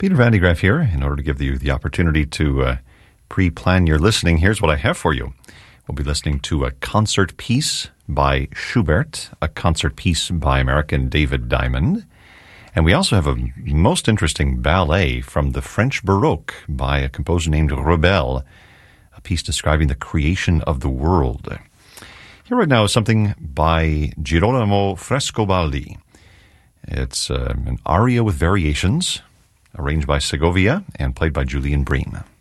Peter Van de Graaff here. In order to give you the opportunity to pre-plan your listening, here's what I have for you. We'll be listening to a concert piece by Schubert, a concert piece by American David Diamond, and we also have a most interesting ballet from the French Baroque by a composer named Rebel, a piece describing the creation of the world. Here right now is something by Girolamo Frescobaldi. It's an aria with variations, arranged by Segovia and played by Julian Bream.